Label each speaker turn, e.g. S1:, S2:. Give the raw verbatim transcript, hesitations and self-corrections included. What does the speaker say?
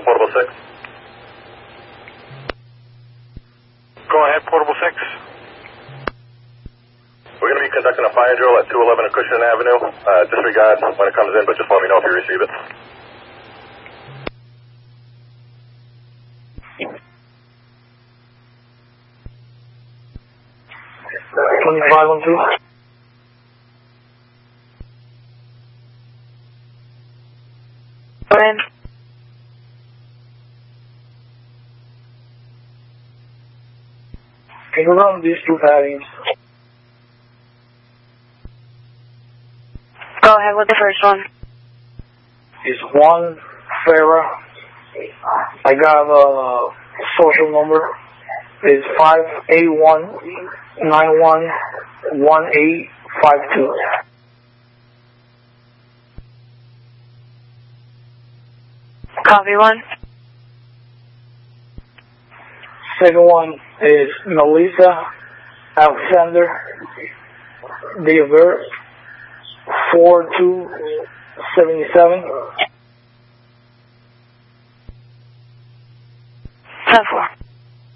S1: Portable six.
S2: Go ahead, Portable six.
S1: We're going to be conducting a fire drill at two eleven Acushnet Avenue. Uh, disregard when it comes in, but just let me know if you receive it.
S3: twenty-five one two.
S4: When?
S3: Can you run these two paddings?
S4: Go ahead with the first one.
S3: It's one Farah. I got a social number. It's five eight one nine one one eight five two.
S4: Copy one.
S3: Second one is Melissa Alexander. Date of birth four two seventy seven.